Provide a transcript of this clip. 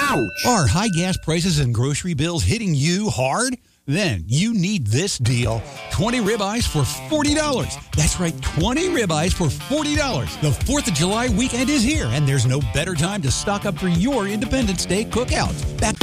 Ouch! Are high gas prices and grocery bills hitting you hard? Then you need this deal. 20 ribeyes for $40. That's right, 20 ribeyes for $40. The 4th of July weekend is here, and there's no better time to stock up for your Independence Day cookouts. Back